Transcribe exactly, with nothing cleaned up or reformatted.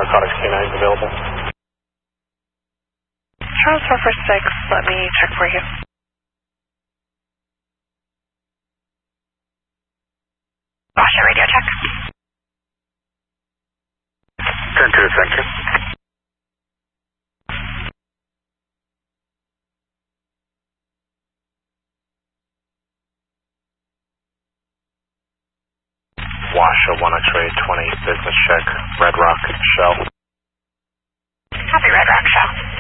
narcotics canines available. Charles four four six, let me check for you. Roger, radio check. ten two, thank you. Washa, one X-ray, twenty, business check, Red Rock, Shell. Copy, Red Rock, Shell.